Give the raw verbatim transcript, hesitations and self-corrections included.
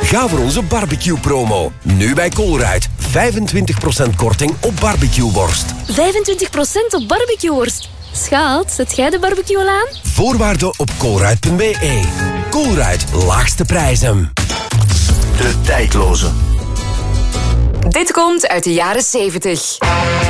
Ga voor onze barbecue-promo. Nu bij Colruyt. vijfentwintig procent korting op barbecueworst. vijfentwintig procent op barbecueworst. Schat, zet jij de barbecue al aan? Voorwaarden op colruyt punt b e. Colruyt, laagste prijzen. De tijdloze. Dit komt uit de jaren zeventig.